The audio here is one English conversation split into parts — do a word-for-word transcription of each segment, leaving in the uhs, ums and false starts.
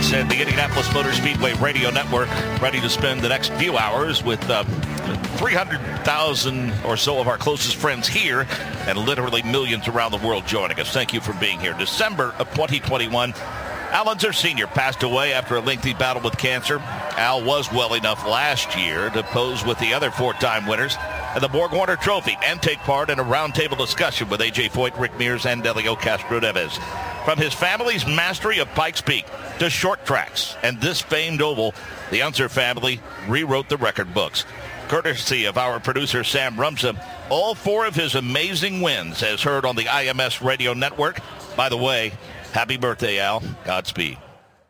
Sports and the Indianapolis Motor Speedway Radio Network, ready to spend the next few hours with uh, three hundred thousand or so of our closest friends here and literally millions around the world joining us. Thank you for being here. December of twenty twenty-one, Al Unser Senior passed away after a lengthy battle with cancer. Al was well enough last year to pose with the other four-time winners and the Borg-Warner Trophy and take part in a roundtable discussion with A J Foyt, Rick Mears, and Delio Castro-Neves. From his family's mastery of Pikes Peak to short tracks and this famed oval, the Unser family rewrote the record books. Courtesy of our producer, Sam Rumsa, all four of his amazing wins as heard on the I M S Radio Network. By the way, happy birthday, Al. Godspeed.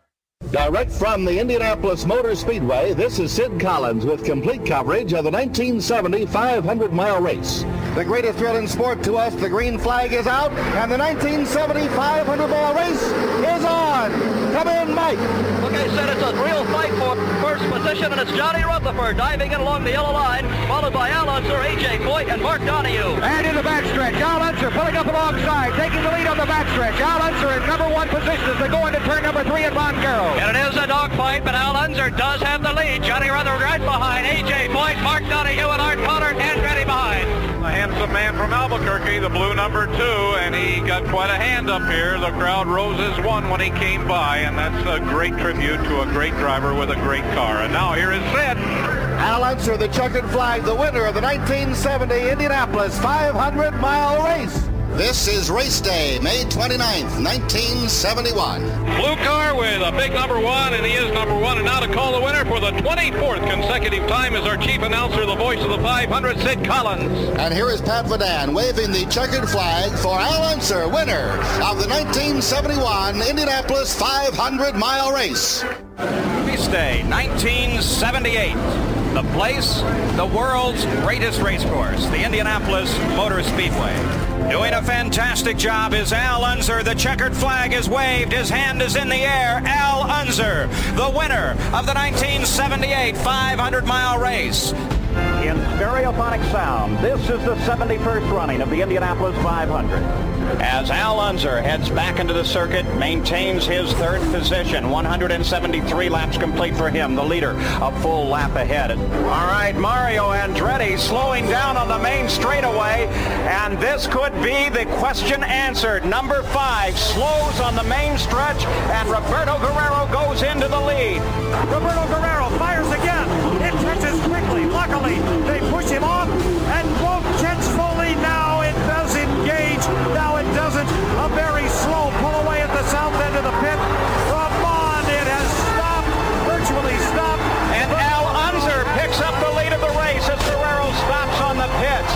Direct from the Indianapolis Motor Speedway, this is Sid Collins with complete coverage of the nineteen seventy five hundred mile race. The greatest thrill in sport to us, the green flag is out, and the nineteen seventy five hundred mile race is on. Come in, Mike. Okay, Sid, it's a real fight for first position, and it's Johnny Rutherford diving in along the yellow line, followed by Al Unser, A J Foyt, and Mark Donohue. And in the backstretch, Al Unser pulling up alongside, taking the lead on the backstretch. Al Unser in number one position as they go into turn number three at Montgaro. And it is a dogfight, but Al Unser does have the lead. Johnny Rutherford right behind. A J Foyt, Mark Donohue, and Art Pollard and ready behind. A handsome man from Albuquerque, the blue number two, and he got quite a hand up here. The crowd rose as one when he came by, and that's a great tribute to a great driver with a great car. And now here is Sid. Al Unser, the checkered flag, the winner of the nineteen seventy Indianapolis five hundred mile race. This is race day, May twenty-ninth, nineteen seventy-one. Blue car with a big number one, and he is number one. And now to call the winner for the twenty-fourth consecutive time is our chief announcer, the voice of the five hundred, Sid Collins. And here is Pat Vadan waving the checkered flag for Al Unser, winner of the nineteen seventy-one Indianapolis five hundred mile race. Race day, nineteen seventy-eight. The place, the world's greatest race course, the Indianapolis Motor Speedway. Doing a fantastic job is Al Unser. The checkered flag is waved. His hand is in the air. Al Unser, the winner of the nineteen seventy-eight five hundred mile race. In stereophonic sound, this is the seventy-first running of the Indianapolis five hundred. As Al Unser heads back into the circuit, maintains his third position. one hundred seventy-three laps complete for him, the leader, a full lap ahead. All right, Mario Andretti slowing down on the main straightaway, and this could be the question answered. Number five slows on the main stretch, and Roberto Guerrero goes into the lead. Roberto Guerrero fires again. It touches quickly. Luckily, they push him off and won't catch fully. Now it does engage. Now it doesn't. A very slow pull away at the south end of the pit. Come on, it has stopped, virtually stopped. And Al Unser picks up the lead of the race as Guerrero stops on the pits.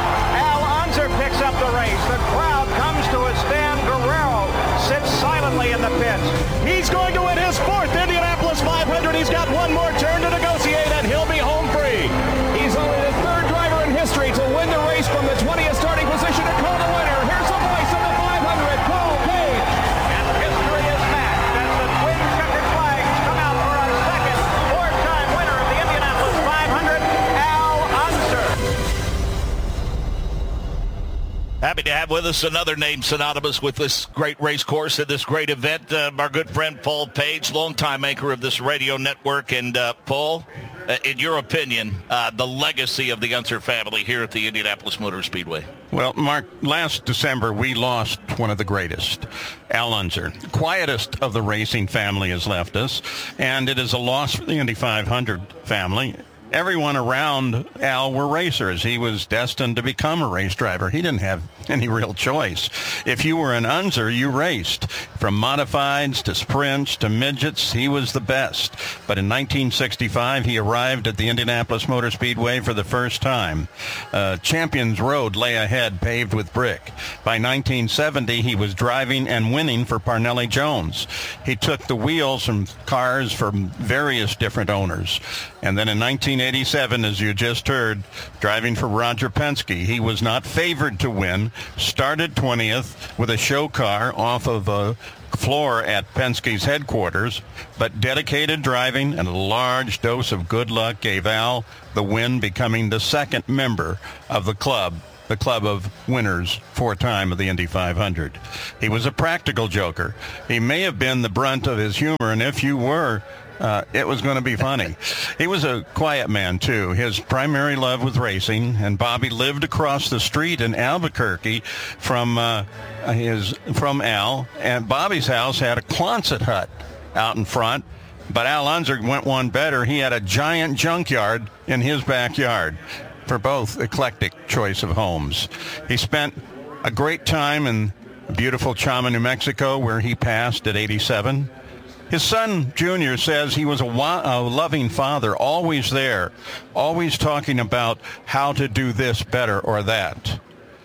Al Unser picks up the race. The crowd comes to a stand. Guerrero sits silently in the pits. He's going to win his fourth Indianapolis five hundred. He's got one more turn to negotiate, and he'll be home free. He's only the third driver in history to win the race from the twentieth starting position to call the winner. Here's the voice of the five hundred, Paul Page. And history is matched as the twin checkered flags come out for a second four-time winner of the Indianapolis five hundred, Al Unser. Happy to have with us another name synonymous with this great race course and this great event, uh, our good friend Paul Page, longtime anchor of this radio network. And uh, Paul, uh, in your opinion, uh, the legacy of the Unser family here at the Indianapolis Motor Speedway? Well, Mark, last December we lost one of the greatest, Al Unser. Quietest of the racing family has left us, and it is a loss for the Indy five hundred family. Everyone around Al were racers. He was destined to become a race driver. He didn't have any real choice. If you were an Unser, you raced. From modifieds to sprints to midgets, he was the best. But in nineteen sixty-five, he arrived at the Indianapolis Motor Speedway for the first time. Uh, Champions Road lay ahead, paved with brick. By nineteen seventy, he was driving and winning for Parnelli Jones. He took the wheels from cars from various different owners. And then in nineteen eighty-seven, as you just heard, driving for Roger Penske, he was not favored to win, started twentieth with a show car off of a floor at Penske's headquarters, but dedicated driving and a large dose of good luck gave Al the win, becoming the second member of the club, the club of winners, four-time of the Indy five hundred. He was a practical joker. He may have been the brunt of his humor, and if you were, uh, it was going to be funny. He was a quiet man, too. His primary love was racing, and Bobby lived across the street in Albuquerque from uh, his from Al, and Bobby's house had a Quonset hut out in front. But Al Unser went one better. He had a giant junkyard in his backyard for both eclectic choice of homes. He spent a great time in beautiful Chama, New Mexico, where he passed at eighty-seven. His son, Junior, says he was a, wa- a loving father, always there, always talking about how to do this better or that.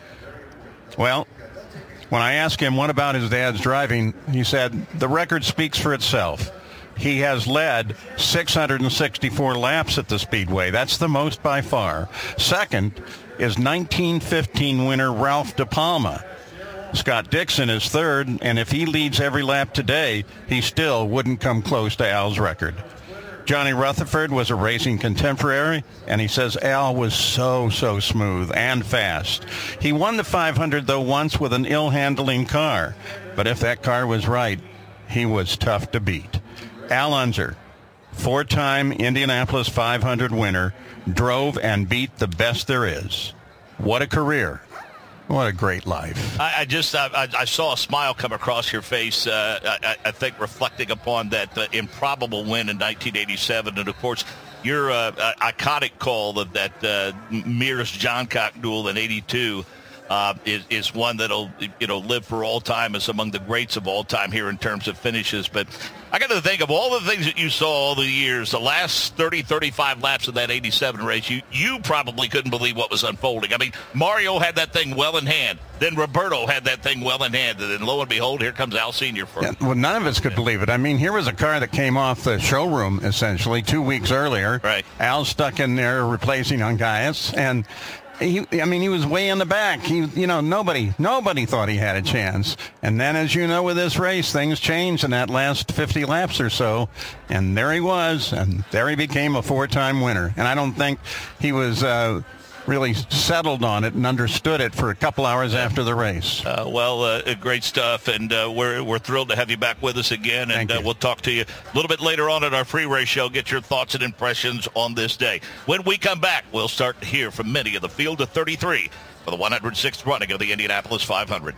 Well, when I asked him what about his dad's driving, he said, the record speaks for itself. He has led six hundred sixty-four laps at the Speedway. That's the most by far. Second is nineteen fifteen winner Ralph De Palma. Scott Dixon is third, and if he leads every lap today, he still wouldn't come close to Al's record. Johnny Rutherford was a racing contemporary, and he says Al was so, so smooth and fast. He won the five hundred, though, once with an ill-handling car. But if that car was right, he was tough to beat. Al Unser, four-time Indianapolis five hundred winner, drove and beat the best there is. What a career. What a great life. I, I just I, I saw a smile come across your face, uh, I, I think reflecting upon that uh, improbable win in nineteen eighty-seven. And, of course, your uh, iconic call of that uh, Mears Johncock duel in eighty-two uh, is, is one that'll, you know, live for all time as among the greats of all time here in terms of finishes. But I got to think of all the things that you saw all the years, the last thirty, thirty-five laps of that eighty-seven race, you, you probably couldn't believe what was unfolding. I mean, Mario had that thing well in hand. Then Roberto had that thing well in hand. And then lo and behold, here comes Al Senior for yeah, well, none of us could yeah. believe it. I mean, here was a car that came off the showroom, essentially, two weeks earlier. Right. Al stuck in there replacing Ungaius, and He, I mean, he was way in the back. He, you know, nobody, nobody thought he had a chance. And then, as you know, with this race, things changed in that last fifty laps or so. And there he was, and there he became a four-time winner. And I don't think he was uh, really settled on it and understood it for a couple hours after the race. Uh, well, uh, great stuff, and uh, we're we're thrilled to have you back with us again, and uh, we'll talk to you a little bit later on at our free race show. Get your thoughts and impressions on this day. When we come back, we'll start to hear from many of the field of thirty-three for the one hundred sixth running of the Indianapolis five hundred.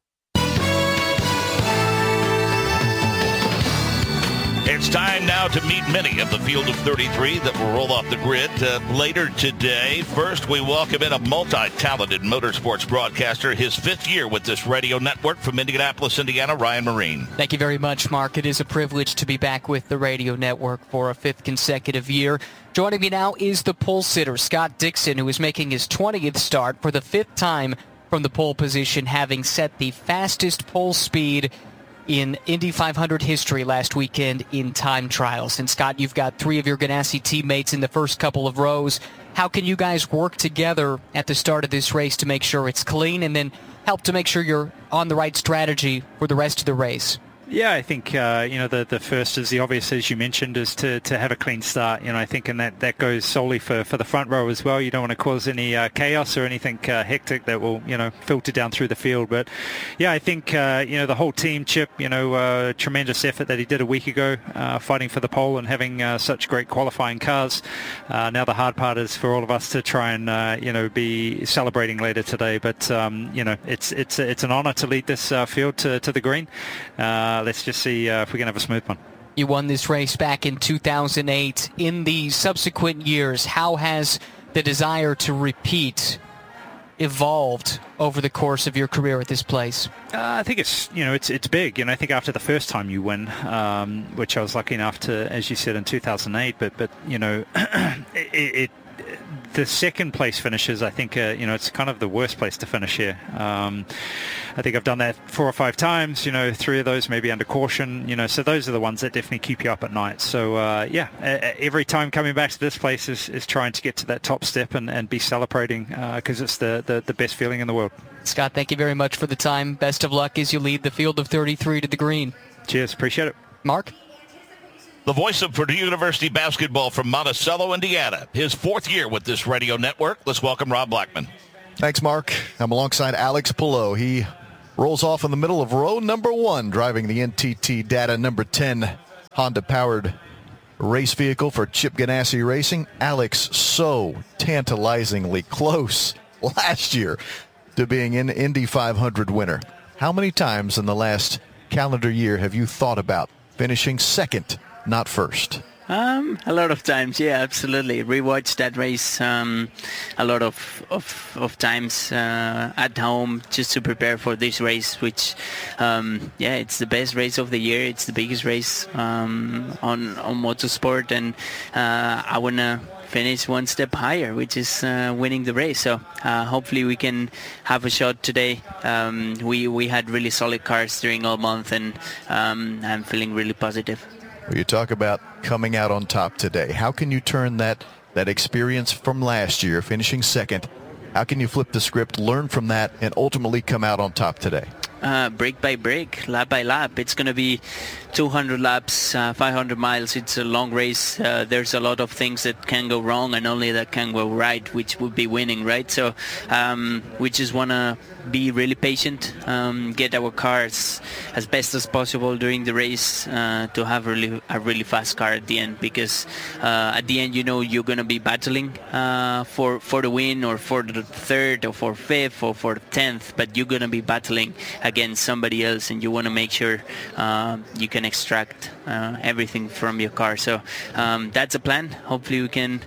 It's time now to meet many of the field of thirty-three that will roll off the grid uh, later today. First, we welcome in a multi-talented motorsports broadcaster, his fifth year with this radio network from Indianapolis, Indiana, Ryan Marine. Thank you very much, Mark. It is a privilege to be back with the radio network for a fifth consecutive year. Joining me now is the pole sitter, Scott Dixon, who is making his twentieth start for the fifth time from the pole position, having set the fastest pole speed in Indy five hundred history last weekend in time trials. And Scott, you've got three of your Ganassi teammates in the first couple of rows. How can you guys work together at the start of this race to make sure it's clean and then help to make sure you're on the right strategy for the rest of the race? Yeah, I think, uh, you know, the, the first is the obvious, as you mentioned, is to, to have a clean start. You know, I think, and that, that goes solely for, for the front row as well. You don't want to cause any uh, chaos or anything uh, hectic that will, you know, filter down through the field. But, yeah, I think, uh, you know, the whole team, Chip, you know, uh, tremendous effort that he did a week ago, uh, fighting for the pole and having uh, such great qualifying cars. Uh, now the hard part is for all of us to try and, uh, you know, be celebrating later today. But, um, you know, it's it's it's an honor to lead this uh, field to, to the green. Uh, let's just see uh, if we can have a smooth one. You won this race back in two thousand eight. In the subsequent years, how has the desire to repeat evolved over the course of your career at this place? Uh, I think it's, you know, it's it's big. And I think after the first time you win, um, which I was lucky enough to, as you said, in two thousand eight, but, but you know, it, it the second place finishes, I think, uh, you know, it's kind of the worst place to finish here. Um, I think I've done that four or five times, you know, three of those maybe under caution, you know, so those are the ones that definitely keep you up at night. So, uh, yeah, every time coming back to this place is, is trying to get to that top step and, and be celebrating because uh, it's the, the, the best feeling in the world. Scott, thank you very much for the time. Best of luck as you lead the field of thirty-three to the green. Cheers. Appreciate it. Mark? The voice of Purdue University basketball from Monticello, Indiana. His fourth year with this radio network. Let's welcome Rob Blackman. Thanks, Mark. I'm alongside Alex Palou. He rolls off in the middle of row number one, driving the N T T Data number ten Honda-powered race vehicle for Chip Ganassi Racing. Alex, so tantalizingly close last year to being an Indy five hundred winner. How many times in the last calendar year have you thought about finishing second, not first? Um, a lot of times, yeah, absolutely. Rewatched that race um, a lot of of, of times uh, at home just to prepare for this race, which, um, yeah, it's the best race of the year. It's the biggest race um, on, on motorsport, and uh, I want to finish one step higher, which is uh, winning the race. So uh, hopefully we can have a shot today. Um, we, we had really solid cars during all month, and um, I'm feeling really positive. You talk about coming out on top today. How can you turn that that experience from last year, finishing second, how can you flip the script, learn from that, and ultimately come out on top today? Uh, break by break, lap by lap. It's going to be two hundred laps, uh, five hundred miles. It's a long race. Uh, there's a lot of things that can go wrong and only that can go right, which would be winning, right? So um, we just want to be really patient, um, get our cars as best as possible during the race uh, to have really a really fast car at the end, because uh, at the end, you know, you're going to be battling uh, for, for the win or for the third or for fifth or for the tenth, but you're going to be battling against somebody else, and you want to make sure uh, you can extract uh, everything from your car. So um, that's a plan. Hopefully we can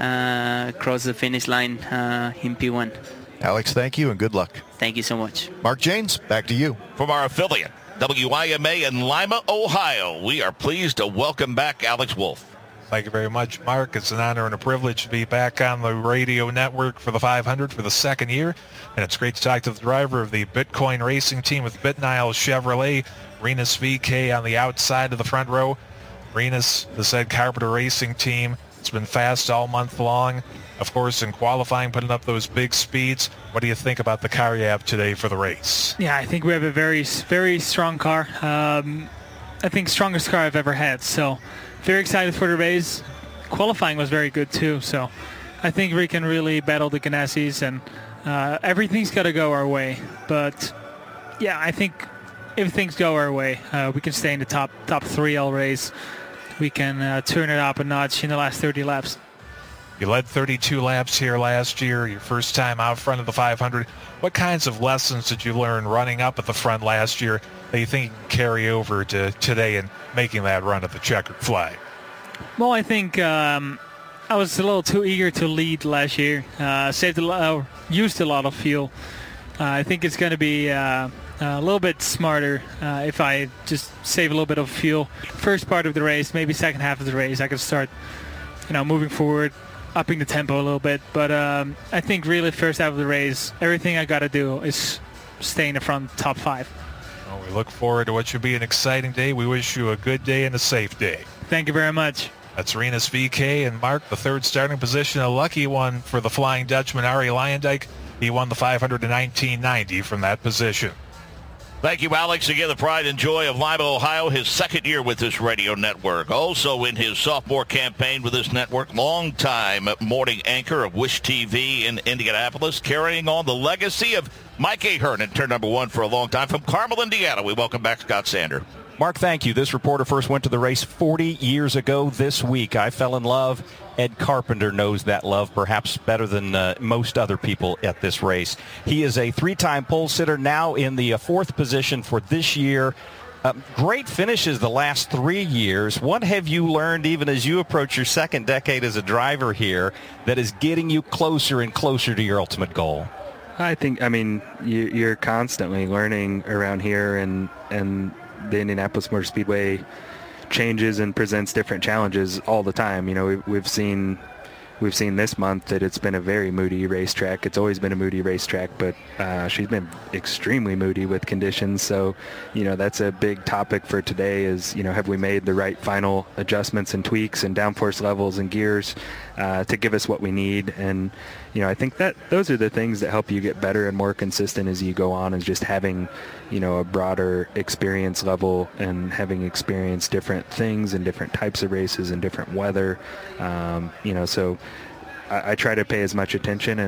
uh, cross the finish line uh, in P one. Alex, thank you and good luck. Thank you so much. Mark Janes, back to you. From our affiliate, W I M A in Lima, Ohio, we are pleased to welcome back Alex Wolff. Thank you very much, Mark. It's an honor and a privilege to be back on the radio network for the five hundred for the second year. And it's great to talk to the driver of the Bitcoin racing team with BitNile Chevrolet, Rinus V K on the outside of the front row. Rinus, the said Carpenter Racing team, it's been fast all month long. Of course, in qualifying, putting up those big speeds. What do you think about the car you have today for the race? Yeah, I think we have a very, very strong car. Um, I think strongest car I've ever had. So very excited for the race. Qualifying was very good too. So I think we can really battle the Ganassis, and uh, everything's got to go our way. But yeah, I think if things go our way, uh, we can stay in the top top three all race. We can uh, turn it up a notch in the last thirty laps. You led thirty-two laps here last year, your first time out front of the five hundred. What kinds of lessons did you learn running up at the front last year that you think you can carry over to today and making that run at the checkered flag? Well, I think um, I was a little too eager to lead last year. Uh, saved a lot, uh, used a lot of fuel. Uh, I think it's going to be uh, a little bit smarter uh, if I just save a little bit of fuel. First part of the race, maybe second half of the race, I could start, you know, moving forward, upping the tempo a little bit. But um, I think really first half of the race, everything I got to do is stay in the front top five. Well, we look forward to what should be an exciting day. We wish you a good day and a safe day. Thank you very much. That's Rinus V K and Mark, the third starting position, a lucky one for the Flying Dutchman, Arie Luyendyk. He won the five hundred in nineteen ninety from that position. Thank you, Alex. Again, the pride and joy of Lima, Ohio, his second year with this radio network. Also in his sophomore campaign with this network, longtime morning anchor of Wish T V in Indianapolis, carrying on the legacy of Mike Ahern in turn number one for a long time. From Carmel, Indiana, we welcome back Scott Sander. Mark, thank you. This reporter first went to the race forty years ago this week. I fell in love. Ed Carpenter knows that love perhaps better than uh, most other people at this race. He is a three-time pole sitter, now in the uh, fourth position for this year. Uh, great finishes the last three years. What have you learned, even as you approach your second decade as a driver here, that is getting you closer and closer to your ultimate goal? I think, I mean, you, you're constantly learning around here, and and the Indianapolis Motor Speedway changes and presents different challenges all the time. You know, we've, we've seen we've seen this month that it's been a very moody racetrack. It's always been a moody racetrack, but uh, she's been extremely moody with conditions. So, you know, that's a big topic for today is, you know, have we made the right final adjustments and tweaks and downforce levels and gears uh, to give us what we need? And, you know, I think that those are the things that help you get better and more consistent as you go on, is just having, you know, a broader experience level and having experienced different things and different types of races and different weather. Um, you know, so I, I try to pay as much attention and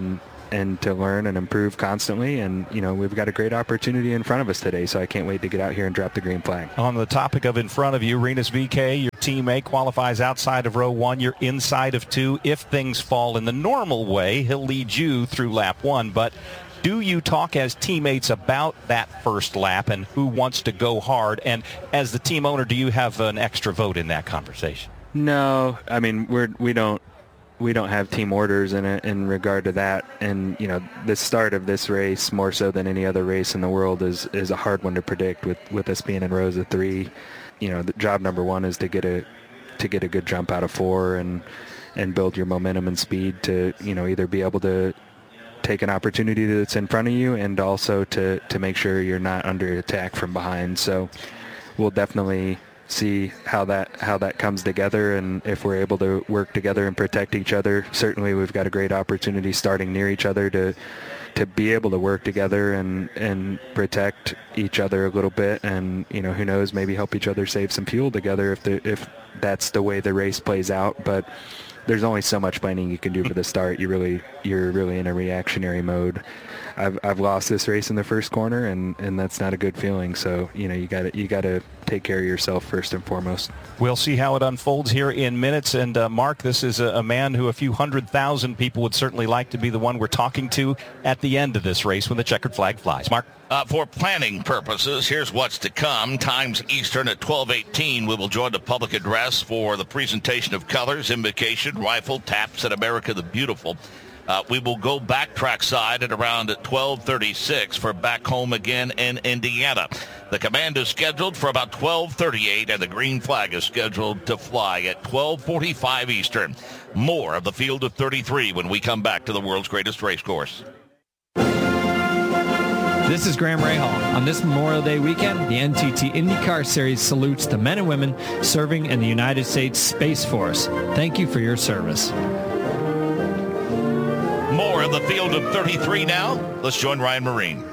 and to learn and improve constantly. And, you know, we've got a great opportunity in front of us today, so I can't wait to get out here and drop the green flag. On the topic of in front of you, Rinus V K, your teammate, qualifies outside of row one. You're inside of two. If things fall in the normal way, he'll lead you through lap one. But do you talk as teammates about that first lap and who wants to go hard? And as the team owner, do you have an extra vote in that conversation? No, I mean, we're, we don't we don't have team orders in it in regard to that. And, you know, the start of this race, more so than any other race in the world, is, is a hard one to predict with, with us being in rows of three. You know, the job number one is to get a to get a good jump out of four and and build your momentum and speed to, you know, either be able to take an opportunity that's in front of you and also to, to make sure you're not under attack from behind. So we'll definitely see how that how that comes together, and if we're able to work together and protect each other. Certainly we've got a great opportunity starting near each other to to be able to work together and and protect each other a little bit, and, you know, who knows, maybe help each other save some fuel together if the if that's the way the race plays out. But there's only so much planning you can do for the start. You really, you're really in a reactionary mode. I've I've lost this race in the first corner, and, and that's not a good feeling. So, you know, you got to you got to take care of yourself first and foremost. We'll see how it unfolds here in minutes. And uh, Mark, this is a, a man who a few hundred thousand people would certainly like to be the one we're talking to at the end of this race when the checkered flag flies. Mark. Uh, for planning purposes, here's what's to come. Times Eastern at twelve eighteen, we will join the public address for the presentation of colors, invocation, rifle, taps, and America the Beautiful. Uh, we will go back trackside at around twelve thirty-six for back home again in Indiana. The command is scheduled for about twelve thirty-eight, and the green flag is scheduled to fly at twelve forty-five Eastern. More of the field of thirty-three when we come back to the world's greatest race course. This is Graham Rahal. On this Memorial Day weekend, the N T T IndyCar Series salutes the men and women serving in the United States Space Force. Thank you for your service. More of the field of thirty-three now. Let's join Ryan Marine.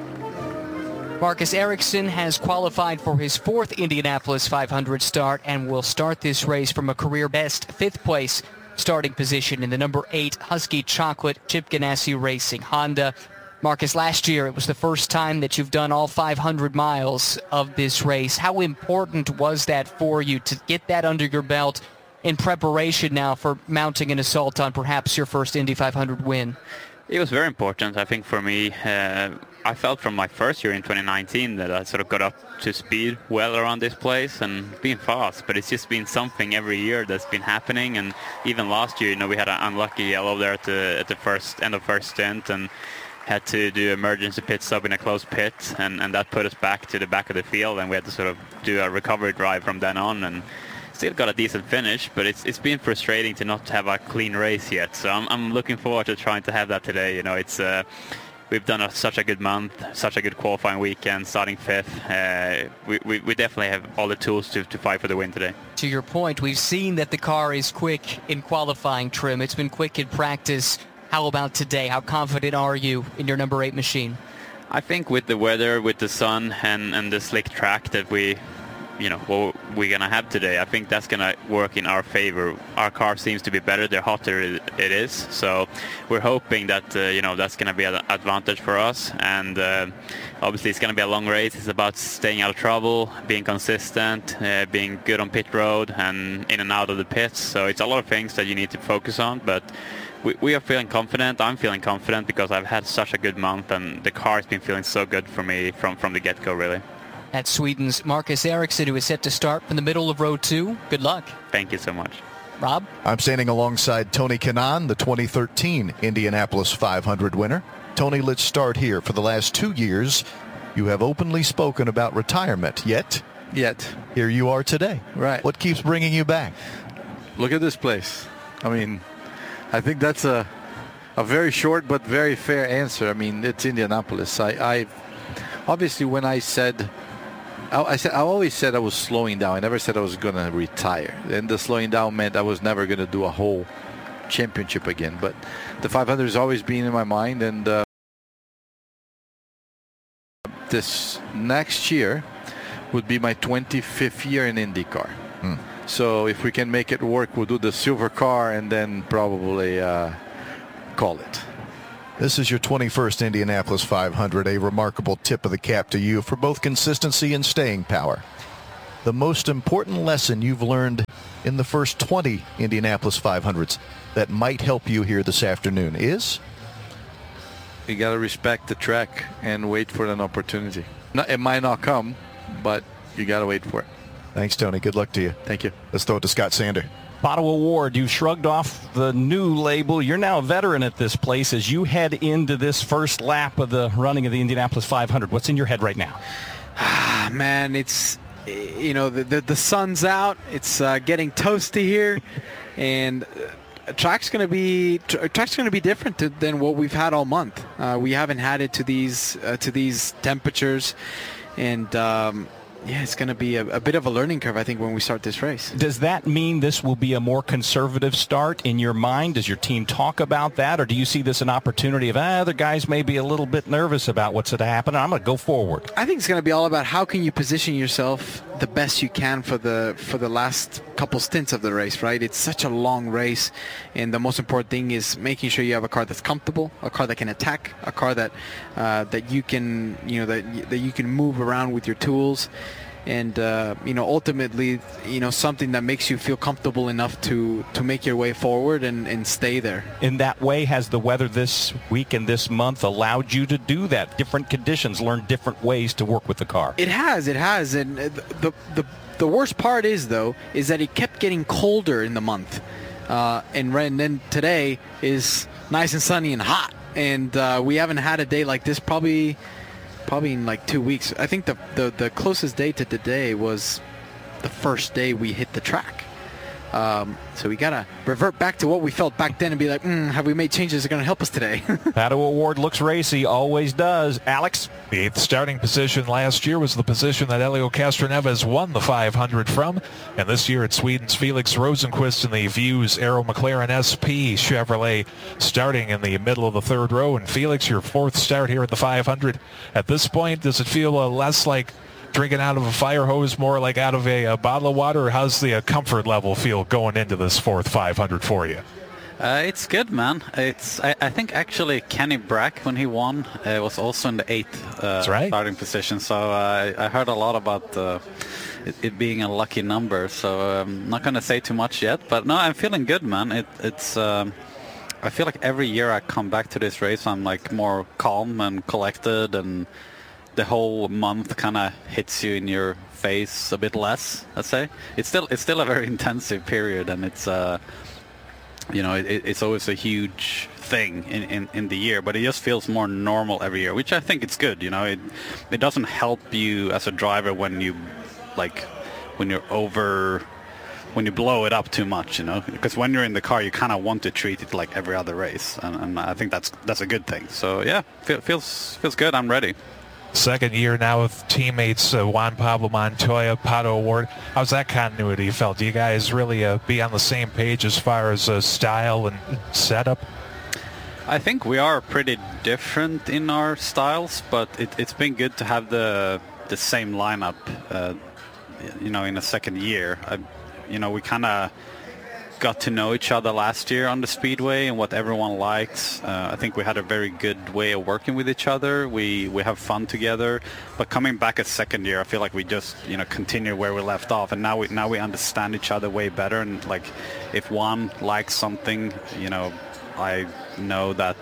Marcus Ericsson has qualified for his fourth Indianapolis five hundred start and will start this race from a career-best fifth place starting position in the number eight Husky Chocolate Chip Ganassi Racing Honda. Marcus, last year it was the first time that you've done all five hundred miles of this race. How important was that for you to get that under your belt in preparation now for mounting an assault on perhaps your first Indy five hundred win? It was very important, I think, for me. Uh, I felt from my first year in twenty nineteen that I sort of got up to speed well around this place and being fast, but it's just been something every year that's been happening. And even last year, you know, we had an unlucky yellow there at the at the first end of first stint and had to do emergency pit stop in a closed pit, and, and that put us back to the back of the field, and we had to sort of do a recovery drive from then on, and still got a decent finish, but it's it's been frustrating to not have a clean race yet. So I'm I'm looking forward to trying to have that today. You know, it's uh, we've done a, such a good month, such a good qualifying weekend, starting fifth. Uh, we, we we definitely have all the tools to to fight for the win today. To your point, we've seen that the car is quick in qualifying trim. It's been quick in practice. How about today? How confident are you in your number eight machine? I think with the weather, with the sun, and, and the slick track that we, you know, what we're going to have today, I think that's going to work in our favor. Our car seems to be better the hotter it is. So we're hoping that, uh, you know, that's going to be an advantage for us. And uh, obviously it's going to be a long race. It's about staying out of trouble, being consistent, uh, being good on pit road and in and out of the pits. So it's a lot of things that you need to focus on. But We, we are feeling confident. I'm feeling confident because I've had such a good month, and the car has been feeling so good for me from, from the get-go, really. That's Sweden's Marcus Ericsson, who is set to start from the middle of row two. Good luck. Thank you so much. Rob? I'm standing alongside Tony Kanaan, the twenty thirteen Indianapolis five hundred winner. Tony, let's start here. For the last two years, you have openly spoken about retirement, yet... Yet. Here you are today. Right. What keeps bringing you back? Look at this place. I mean... I think that's a a very short but very fair answer. I mean, it's Indianapolis. I, I obviously when I said I, I said I always said I was slowing down. I never said I was going to retire. And the slowing down meant I was never going to do a whole championship again. But the five hundred has always been in my mind, and uh, this next year would be my twenty-fifth year in IndyCar. Hmm. So if we can make it work, we'll do the silver car and then probably uh, call it. This is your twenty-first Indianapolis five hundred, a remarkable tip of the cap to you for both consistency and staying power. The most important lesson you've learned in the first twenty Indianapolis five hundreds that might help you here this afternoon is? You got to respect the track and wait for an opportunity. Not, it might not come, but you got to wait for it. Thanks, Tony. Good luck to you. Thank you. Let's throw it to Scott Sander. Pato O'Ward, you've shrugged off the new label. You're now a veteran at this place as you head into this first lap of the running of the Indianapolis five hundred. What's in your head right now? Ah, man, it's, you know, the the, the sun's out. It's uh, getting toasty here, and uh, track's going to be tra- track's going to be different to, than what we've had all month. Uh, we haven't had it to these uh, to these temperatures, and um, yeah, it's going to be a, a bit of a learning curve, I think, when we start this race. Does that mean this will be a more conservative start in your mind? Does your team talk about that, or do you see this an opportunity of, ah, other guys may be a little bit nervous about what's going to happen? I'm going to go forward. I think it's going to be all about how can you position yourself the best you can for the for the last couple stints of the race, right? It's such a long race, and the most important thing is making sure you have a car that's comfortable, a car that can attack, a car that uh, that you can you know that that you can move around with your tools. And, uh, you know, ultimately, you know, something that makes you feel comfortable enough to, to make your way forward and, and stay there. In that way, has the weather this week and this month allowed you to do that? Different conditions, learn different ways to work with the car. It has, it has. And the the, the worst part is, though, is that it kept getting colder in the month. Uh, and, and then today is nice and sunny and hot. And uh, we haven't had a day like this probably... Probably in like two weeks. I think the, the, the closest day to today was the first day we hit the track. Um, so we got to revert back to what we felt back then and be like, mm, have we made changes that are going to help us today? Pato O'Ward looks racy, always does. Alex? The eighth starting position last year was the position that Helio Castroneves won the five hundred from. And this year it's Sweden's Felix Rosenqvist in the Views Aero McLaren S P Chevrolet starting in the middle of the third row. And Felix, your fourth start here at the five hundred. At this point, does it feel uh, less like drinking out of a fire hose, more like out of a, a bottle of water? Or how's the uh, comfort level feel going into this fourth five hundred for you? Uh, it's good, man. It's I, I think actually Kenny Brack, when he won, uh, was also in the eighth uh, right. starting position. So uh, I heard a lot about uh, it, it being a lucky number. So I'm not going to say too much yet. But no, I'm feeling good, man. It, it's um, I feel like every year I come back to this race, I'm like more calm and collected, and the whole month kind of hits you in your face a bit less, I'd say. It's still it's still a very intensive period, and it's uh you know it, it's always a huge thing in, in, in the year, but it just feels more normal every year, which I think it's good. You know, it it doesn't help you as a driver when you like when you're over when you blow it up too much, you know, because when you're in the car you kind of want to treat it like every other race, and, and I think that's that's a good thing. So yeah, feel, feels feels good. I'm ready. Second year now with teammates uh, Juan Pablo Montoya, Pato O'Ward. How's that continuity felt? Do you guys really uh, be on the same page as far as uh, style and setup? I think we are pretty different in our styles, but it, it's been good to have the the same lineup. Uh, you know, in the second year, I, you know, we kind of got to know each other last year on the speedway and what everyone likes. Uh, I think we had a very good way of working with each other. We we have fun together. But coming back a second year, I feel like we just you know continue where we left off, and now we now we understand each other way better. And like, if one likes something, you know, I know that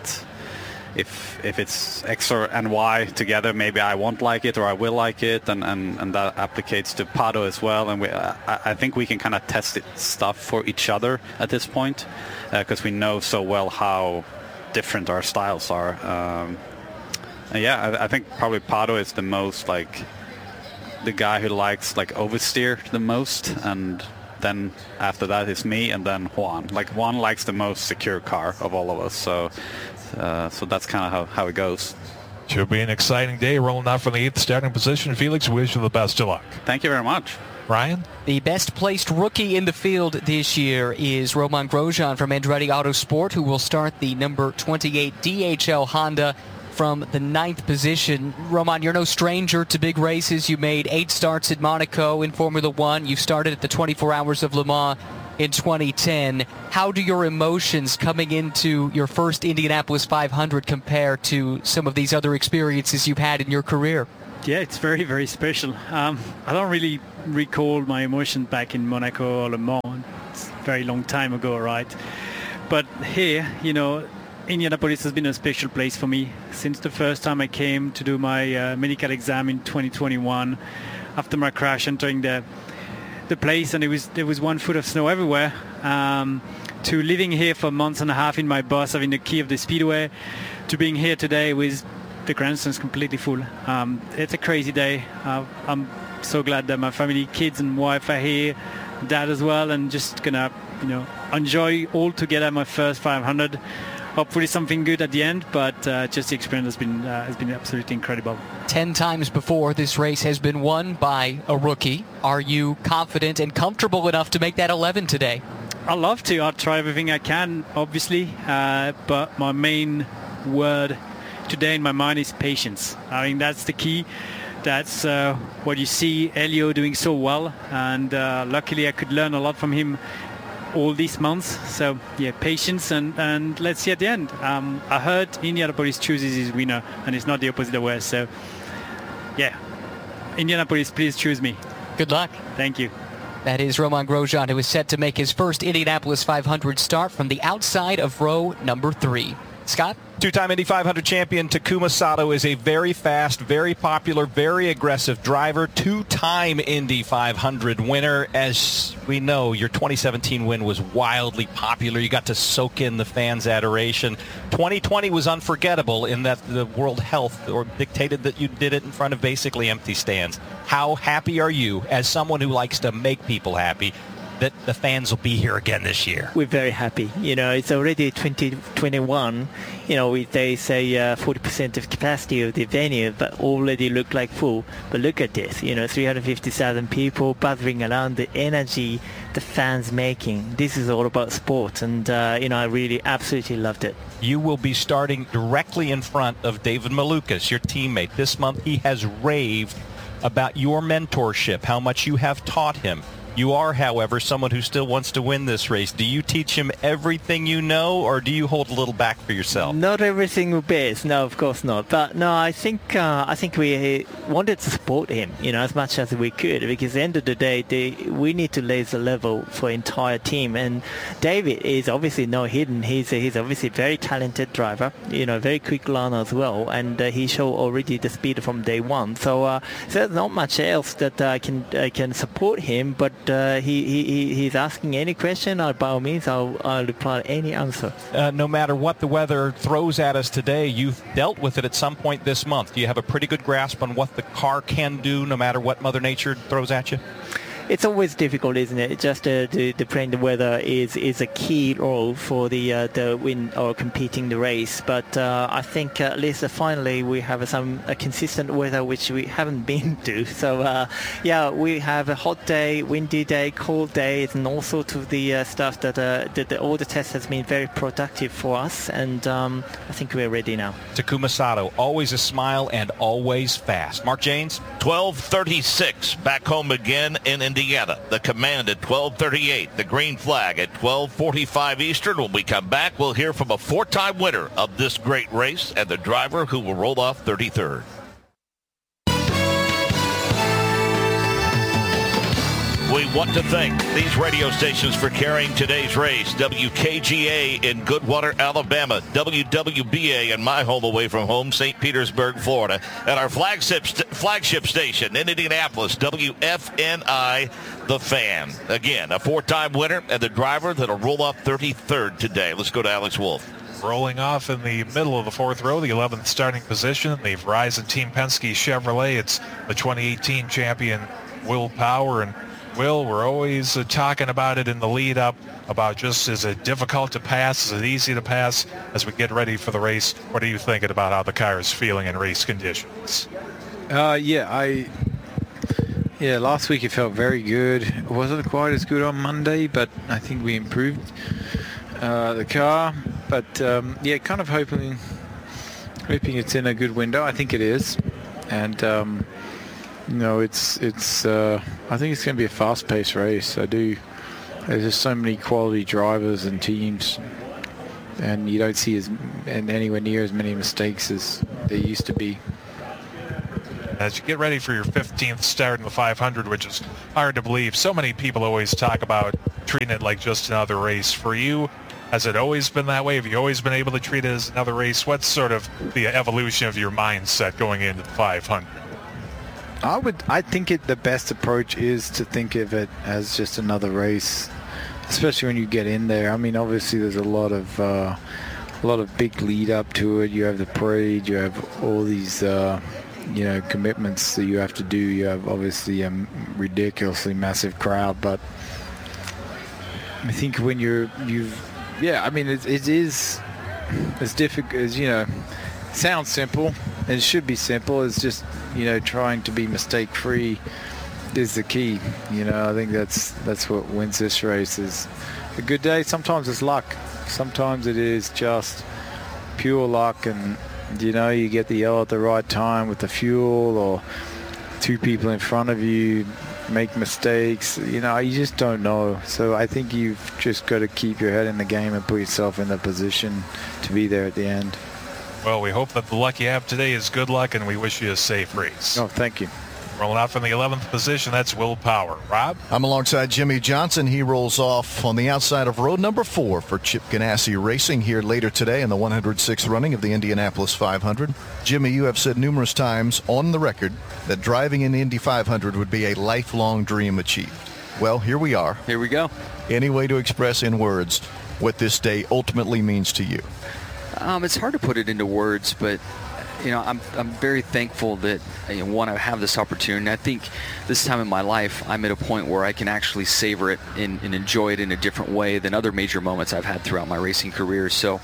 if if it's X or and Y together, maybe I won't like it or I will like it, and, and, and that applicates to Pato as well. And we, I, I think we can kind of test it stuff for each other at this point, because uh, we know so well how different our styles are. Um, and yeah, I, I think probably Pato is the most like the guy who likes like oversteer the most, and then after that is me, and then Juan. Like Juan likes the most secure car of all of us. So. Uh, so that's kind of how, how it goes. Should be an exciting day rolling out from the eighth starting position. Felix, wish you the best of luck. Thank you very much. Ryan? The best placed rookie in the field this year is Roman Grosjean from Andretti Autosport, who will start the number twenty-eight D H L Honda from the ninth position. Roman, you're no stranger to big races. You made eight starts at Monaco in Formula One. You started at the twenty-four Hours of Le Mans in twenty ten. How do your emotions coming into your first Indianapolis five hundred compare to some of these other experiences you've had in your career? Yeah, it's very, very special. Um, I don't really recall my emotion back in Monaco or Le Mans. It's a very long time ago, right? But here, you know, Indianapolis has been a special place for me since the first time I came to do my uh, medical exam in twenty twenty-one after my crash, entering the the place, and it was there was one foot of snow everywhere, um, to living here for months and a half in my bus, having the key of the speedway, to being here today with the grandstands completely full. Um, it's a crazy day. Uh, I'm so glad that my family, kids and wife are here, dad as well, and just gonna, you know, enjoy all together my first five hundred. Hopefully something good at the end, but uh, just the experience has been uh, has been absolutely incredible. Ten times before, this race has been won by a rookie. Are you confident and comfortable enough to make that eleven today? I'd love to. I'll try everything I can, obviously, uh, but my main word today in my mind is patience. I mean, that's the key. That's uh, what you see Elio doing so well, and uh, luckily I could learn a lot from him all these months. So yeah, patience, and, and let's see at the end. Um, I heard Indianapolis chooses his winner, and it's not the opposite way. So yeah, Indianapolis, please choose me. Good luck. Thank you. That is Romain Grosjean, who is set to make his first Indianapolis five hundred start from the outside of row number three. Scott? Two-time Indy five hundred champion Takuma Sato is a very fast, very popular, very aggressive driver. Two-time Indy five hundred winner. As we know, your twenty seventeen win was wildly popular. You got to soak in the fans' adoration. twenty twenty was unforgettable in that the World Health or dictated that you did it in front of basically empty stands. How happy are you, as someone who likes to make people happy, that the fans will be here again this year? We're very happy. You know, it's already twenty twenty-one. You know, we, they say uh, forty percent of capacity of the venue, but already look like full. But look at this, you know, three hundred fifty thousand people buzzing around, the energy the fans making. This is all about sport, and, uh, you know, I really absolutely loved it. You will be starting directly in front of David Malukas, your teammate. This month he has raved about your mentorship, how much you have taught him. You are, however, someone who still wants to win this race. Do you teach him everything you know, or do you hold a little back for yourself? Not everything best. No, of course not. But no, I think uh, I think we wanted to support him, you know, as much as we could, because at the end of the day, they, we need to raise the level for entire team. And David is obviously no hidden. He's a, he's obviously a very talented driver, you know, very quick learner as well, and uh, he showed already the speed from day one. So, uh, so there's not much else that I can I can support him, but. Uh, he, he he's asking any question, or by all means, I'll, I'll reply any answer. Uh, no matter what the weather throws at us today, you've dealt with it at some point this month. Do you have a pretty good grasp on what the car can do, no matter what Mother Nature throws at you? It's always difficult, isn't it? Just uh, the the playing the weather is is a key role for the uh, the win or competing the race. But uh, I think uh, at least uh, finally we have some a consistent weather which we haven't been to. So uh, yeah, we have a hot day, windy day, cold days, and all sorts of the uh, stuff that uh, that the, all the tests has been very productive for us. And um, I think we're ready now. Takuma Sato, always a smile and always fast. Mark Janes, twelve thirty-six back home again in Indiana. The command at twelve thirty-eight. The green flag at twelve forty-five Eastern. When we come back, we'll hear from a four-time winner of this great race and the driver who will roll off thirty-third. We want to thank these radio stations for carrying today's race. W K G A in Goodwater, Alabama. W W B A in my home away from home, Saint Petersburg, Florida. And our flagship, st- flagship station in Indianapolis, W F N I, The Fan. Again, a four-time winner and the driver that'll roll off thirty-third today. Let's go to Alex Wolf. Rolling off in the middle of the fourth row, the eleventh starting position, the Verizon Team Penske Chevrolet. It's the twenty eighteen champion, Will Power. And Will, we're always uh, talking about it in the lead up, about just is it difficult to pass, is it easy to pass as we get ready for the race? What are you thinking about how the car is feeling in race conditions? Uh, yeah, I yeah, last week it felt very good. It wasn't quite as good on Monday, but I think we improved uh, the car. But um, yeah, kind of hoping hoping it's in a good window. I think it is, and um, you know, it's it's. Uh, I think it's going to be a fast-paced race. I do, there's just so many quality drivers and teams, and you don't see as and anywhere near as many mistakes as there used to be. As you get ready for your fifteenth start in the five hundred, which is hard to believe, so many people always talk about treating it like just another race. For you, has it always been that way? Have you always been able to treat it as another race? What's sort of the evolution of your mindset going into the five hundred? I would, I think it the best approach is to think of it as just another race, especially when you get in there. I mean, obviously there's a lot of uh, a lot of big lead up to it. You have the parade, you have all these uh, you know commitments that you have to do. You have obviously a ridiculously massive crowd, but I think when you're you've yeah, I mean it, it is as difficult as you know. Sounds simple, and it should be simple. It's just, you know, trying to be mistake-free is the key. You know, I think that's that's what wins this race. Is a good day. Sometimes it's luck. Sometimes it is just pure luck, and you know, you get the yellow at the right time with the fuel, or two people in front of you make mistakes. You know, you just don't know. So I think you've just got to keep your head in the game and put yourself in the position to be there at the end. Well, we hope that the luck you have today is good luck, and we wish you a safe race. Oh, thank you. Rolling out from the eleventh position, that's Will Power. Rob? I'm alongside Jimmie Johnson. He rolls off on the outside of road number four for Chip Ganassi Racing here later today in the one hundred sixth running of the Indianapolis five hundred. Jimmy, you have said numerous times on the record that driving in the Indy five hundred would be a lifelong dream achieved. Well, here we are. Here we go. Any way to express in words what this day ultimately means to you? Um, it's hard to put it into words, but you know, I'm I'm very thankful that you know, one, I have this opportunity. I think this time in my life, I'm at a point where I can actually savor it and, and enjoy it in a different way than other major moments I've had throughout my racing career. So,